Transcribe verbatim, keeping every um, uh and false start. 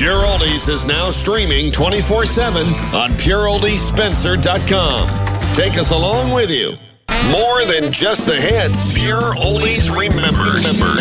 Pure Oldies is now streaming twenty-four seven on pure oldies spencer dot com. Take us along with you. More than just the hits, Pure Oldies remembers.